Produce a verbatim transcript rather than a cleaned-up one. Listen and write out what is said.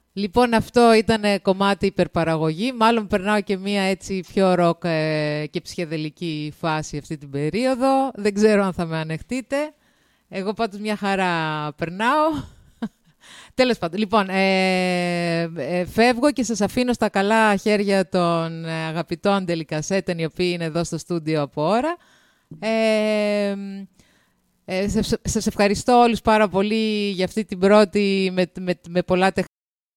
Λοιπόν, αυτό ήταν κομμάτι υπερπαραγωγή. Μάλλον περνάω και μία έτσι πιο ροκ ε, και ψυχεδελική φάση αυτή την περίοδο. Δεν ξέρω αν θα με ανεχτείτε. Εγώ πάντως μια χαρά περνάω. Τέλος πάντων. Λοιπόν, ε, ε, φεύγω και σας αφήνω στα καλά χέρια των αγαπητών Τελικασέτων, οι οποίοι είναι εδώ στο στούντιο από ώρα. Ε, Ε, σας ευχαριστώ όλους πάρα πολύ για αυτή την πρώτη με, με, με πολλά τεχνικά